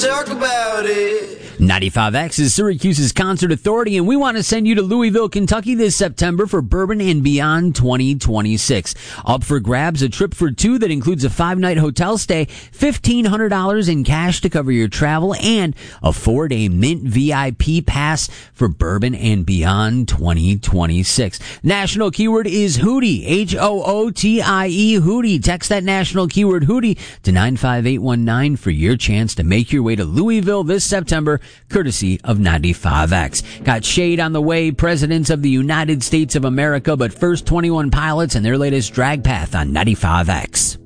talk about it. 95X is Syracuse's concert authority, and we want to send you to Louisville, Kentucky this September for Bourbon and Beyond 2026. Up for grabs, a trip for two that includes a 5-night hotel stay, $1,500 in cash to cover your travel, and a 4-day Mint VIP pass for Bourbon and Beyond 2026. National keyword is Hootie, H-O-O-T-I-E, Hootie. Text that national keyword Hootie to 95819 for your chance to make your way to Louisville this September, courtesy of 95X. Got Shade on the way, Presidents of the United States of America, but first 21 Pilots and their latest Drag Path on 95X.